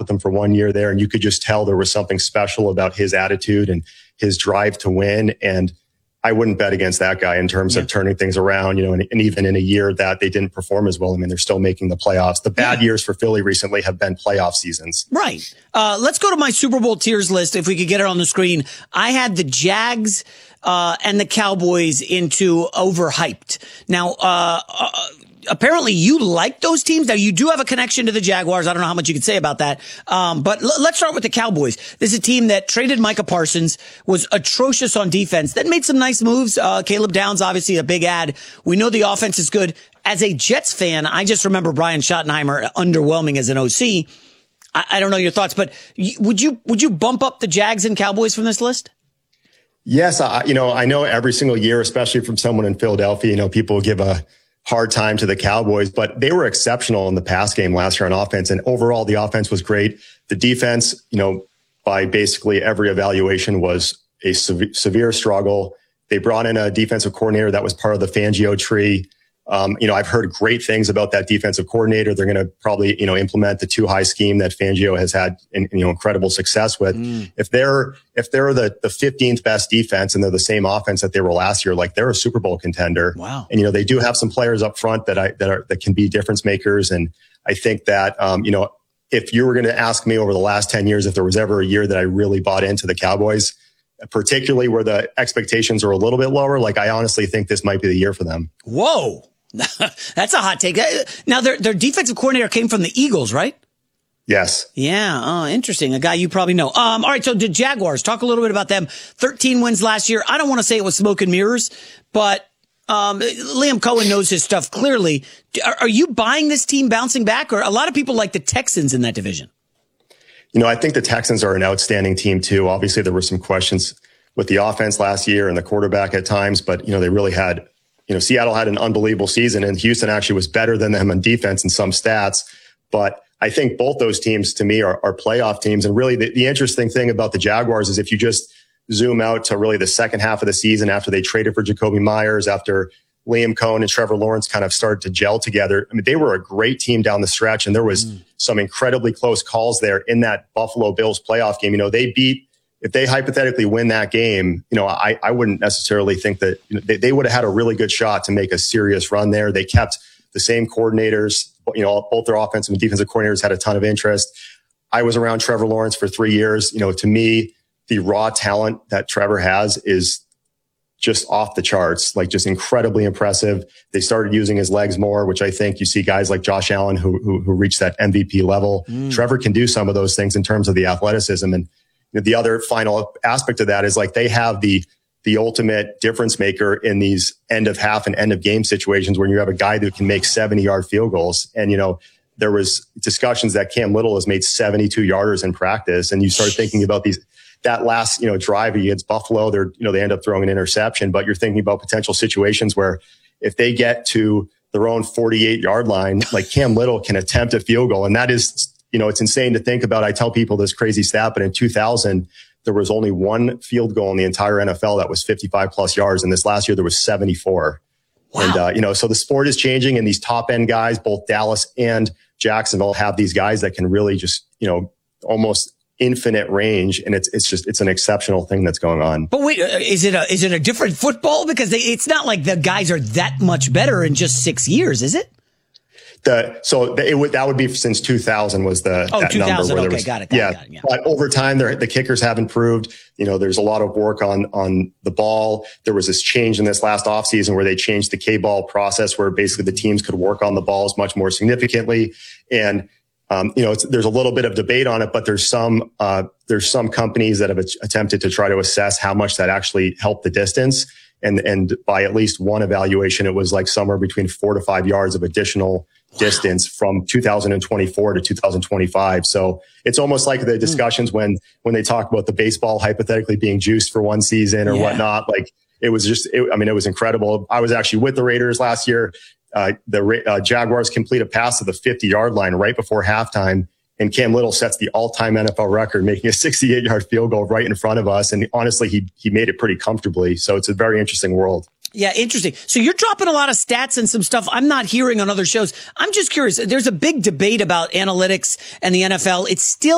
with him for 1 year there, and you could just tell there was something special about his attitude and his drive to win. And I wouldn't bet against that guy in terms of turning things around, and even in a year that they didn't perform as well. I mean, they're still making the playoffs. The bad years for Philly recently have been playoff seasons. Right. Let's go to my Super Bowl tiers list. If we could get it on the screen. I had the Jags, and the Cowboys into overhyped. Now, apparently you like those teams. Now, you do have a connection to the Jaguars. I don't know how much you can say about that. But let's start with the Cowboys. This is a team that traded Micah Parsons, was atrocious on defense, then made some nice moves. Caleb Downs, obviously a big ad. We know the offense is good. As a Jets fan, I just remember Brian Schottenheimer underwhelming as an OC. I don't know your thoughts, but would you bump up the Jags and Cowboys from this list? Yes. I know every single year, especially from someone in Philadelphia, people give a hard time to the Cowboys, but they were exceptional in the pass game last year on offense. And overall, the offense was great. The defense, by basically every evaluation, was a severe struggle. They brought in a defensive coordinator that was part of the Fangio tree. I've heard great things about that defensive coordinator. They're going to probably, implement the 2 high scheme that Fangio has had, incredible success with. If they're the 15th best defense and they're the same offense that they were last year, like they're a Super Bowl contender. Wow. And, they do have some players up front that can be difference makers. And I think that, if you were going to ask me over the last 10 years, if there was ever a year that I really bought into the Cowboys, particularly where the expectations are a little bit lower, like I honestly think this might be the year for them. Whoa. That's a hot take. Now, their defensive coordinator came from the Eagles, right? Yes. Yeah. Oh, interesting. A guy you probably know. All right. So the Jaguars, talk a little bit about them. 13 wins last year. I don't want to say it was smoke and mirrors, but Liam Cohen knows his stuff clearly. Are you buying this team bouncing back? Or a lot of people like the Texans in that division? I think the Texans are an outstanding team too. Obviously, there were some questions with the offense last year and the quarterback at times, but, they really had, Seattle had an unbelievable season, and Houston actually was better than them on defense in some stats. But I think both those teams to me are playoff teams. And really the interesting thing about the Jaguars is if you just zoom out to really the second half of the season after they traded for Jacoby Myers, after Liam Cohen and Trevor Lawrence kind of started to gel together. I mean, they were a great team down the stretch, and there was some incredibly close calls there in that Buffalo Bills playoff game. If they hypothetically win that game, I wouldn't necessarily think that they would have had a really good shot to make a serious run there. They kept the same coordinators, both their offensive and defensive coordinators had a ton of interest. I was around Trevor Lawrence for 3 years. To me, the raw talent that Trevor has is just off the charts, like just incredibly impressive. They started using his legs more, which I think you see guys like Josh Allen who reached that MVP level. Trevor can do some of those things in terms of the athleticism. And the other final aspect of that is like they have the ultimate difference maker in these end of half and end of game situations where you have a guy who can make 70-yard field goals. And, there was discussions that Cam Little has made 72 yarders in practice. And you start thinking about that last, drive against Buffalo, they end up throwing an interception, but you're thinking about potential situations where if they get to their own 48-yard line, like Cam Little can attempt a field goal. And that is, it's insane to think about. I tell people this crazy stat, but in 2000, there was only one field goal in the entire NFL that was 55 plus yards. And this last year, there was 74. Wow. And, so the sport is changing, and these top end guys, both Dallas and Jacksonville, have these guys that can really just, almost infinite range. And it's an exceptional thing that's going on. But wait, is it a different football? Because it's not like the guys are that much better in just 6 years, is it? That would be since 2000 was that 2000. Number where Okay, got it. Yeah. But over time, the kickers have improved. There's a lot of work on the ball. There was this change in this last offseason where they changed the K-ball process where basically the teams could work on the balls much more significantly. And, there's a little bit of debate on it, but there's some companies that have attempted to try to assess how much that actually helped the distance. And by at least one evaluation, it was like somewhere between 4 to 5 yards of additional distance from 2024 to 2025. So it's almost like the discussions when they talk about the baseball hypothetically being juiced for one season or whatnot. Like it was incredible. I was actually with the Raiders last year. The Jaguars complete a pass to the 50-yard line right before halftime, and Cam Little sets the all-time NFL record, making a 68-yard field goal right in front of us. And honestly, he made it pretty comfortably. So it's a very interesting world. Yeah, interesting. So you're dropping a lot of stats and some stuff I'm not hearing on other shows. I'm just curious. There's a big debate about analytics and the NFL. It's still